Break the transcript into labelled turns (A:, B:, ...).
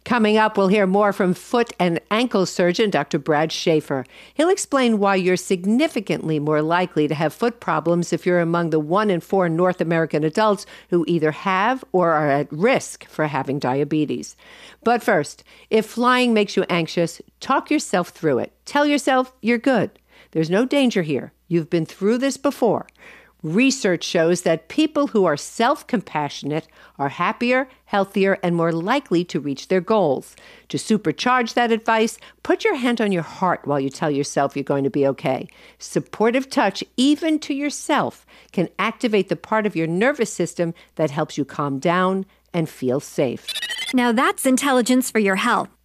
A: Coming up, we'll hear more from foot and ankle surgeon Dr. Brad Schaefer. He'll explain why you're significantly more likely to have foot problems if you're among the 1 in 4 North American adults who either have or are at risk for having diabetes. But first, if flying makes you anxious, talk yourself through it. Tell yourself you're good. There's no danger here. You've been through this before. Research shows that people who are self-compassionate are happier, healthier, and more likely to reach their goals. To supercharge that advice, put your hand on your heart while you tell yourself you're going to be okay. Supportive touch, even to yourself, can activate the part of your nervous system that helps you calm down and feel safe.
B: Now that's intelligence for your health.